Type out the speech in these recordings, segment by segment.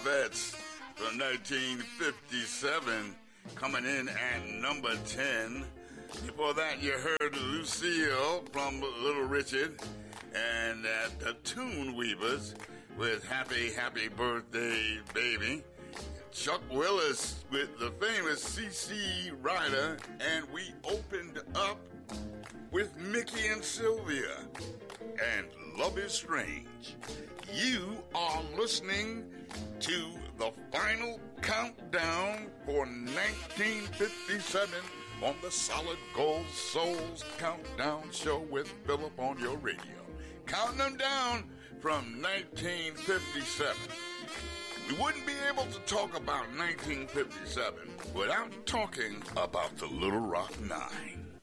Moffettes from 1957 coming in at number 10. Before that, you heard Lucille from Little Richard and the Tune Weavers with Happy, Happy Birthday, Baby. Chuck Willis with the famous C.C. Rider, and we opened up with Mickey and Sylvia and Love is Strange. You are listening to the final countdown for 1957 on the Solid Gold Souls Countdown Show with Philip on your radio. Counting them down from 1957. We wouldn't be able to talk about 1957 without talking about the Little Rock Nine.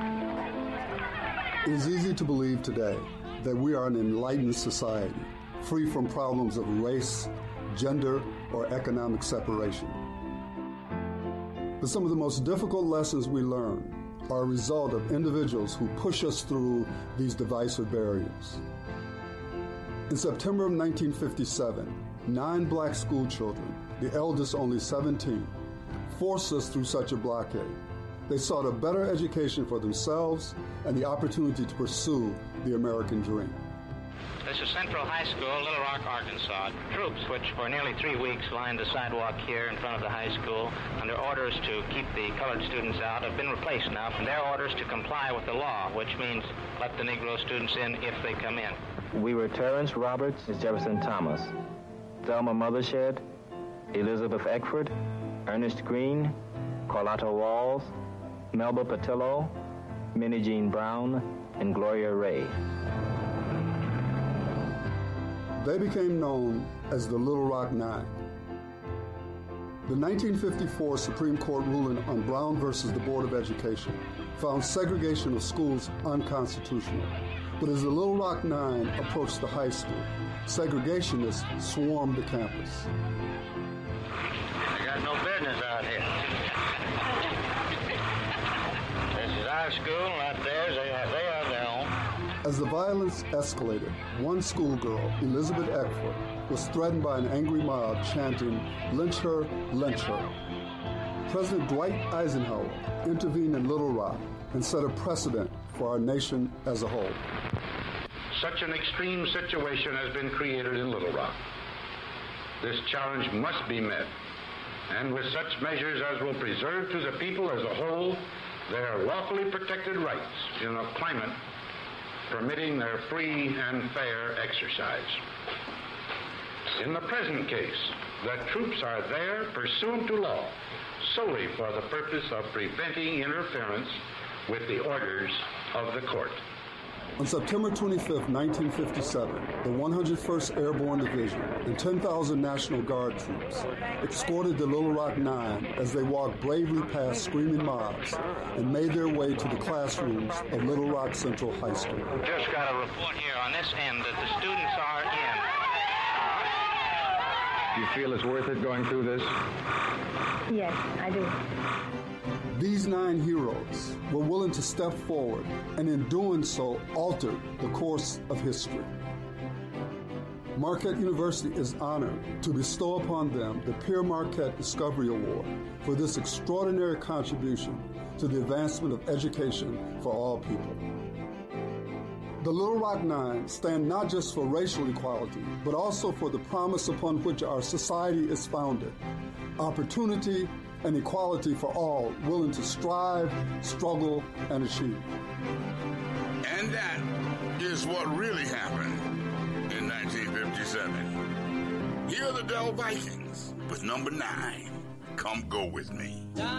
It is easy to believe today that we are an enlightened society, free from problems of race, gender, or economic separation. But some of the most difficult lessons we learn are a result of individuals who push us through these divisive barriers. In September of 1957, 9 black school children, the eldest only 17, forced us through such a blockade. They sought a better education for themselves and the opportunity to pursue the American dream. This is Central High School, Little Rock, Arkansas. Troops, which for nearly 3 weeks lined the sidewalk here in front of the high school under orders to keep the colored students out, have been replaced now from their orders to comply with the law, which means let the Negro students in if they come in. We were Terrence Roberts, Jefferson Thomas, Thelma Mothershed, Elizabeth Eckford, Ernest Green, Carlotta Walls, Melba Patillo, Minnie Jean Brown, and Gloria Ray. They became known as the Little Rock Nine. The 1954 Supreme Court ruling on Brown versus the Board of Education found segregation of schools unconstitutional. But as the Little Rock Nine approached the high school, segregationists swarmed the campus. They got no business out here. This is our school, not theirs. They have their own. As the violence escalated, one schoolgirl, Elizabeth Eckford, was threatened by an angry mob chanting, "Lynch her, lynch her." President Dwight Eisenhower intervened in Little Rock and set a precedent for our nation as a whole. Such an extreme situation has been created in Little Rock. This challenge must be met, and with such measures as will preserve to the people as a whole their lawfully protected rights in a climate permitting their free and fair exercise. In the present case, the troops are there pursuant to law solely for the purpose of preventing interference with the orders of the court. On September 25, 1957, the 101st Airborne Division and 10,000 National Guard troops escorted the Little Rock Nine as they walked bravely past screaming mobs and made their way to the classrooms of Little Rock Central High School. Just got a report here on this end that the students are in. Do you feel it's worth it going through this? Yes, I do. These 9 heroes were willing to step forward and in doing so altered the course of history. Marquette University is honored to bestow upon them the Pierre Marquette Discovery Award for this extraordinary contribution to the advancement of education for all people. The Little Rock Nine stand not just for racial equality, but also for the promise upon which our society is founded: opportunity and equality for all willing to strive, struggle, and achieve. And that is what really happened in 1957. Here are the Dell Vikings with number 9, Come Go With Me.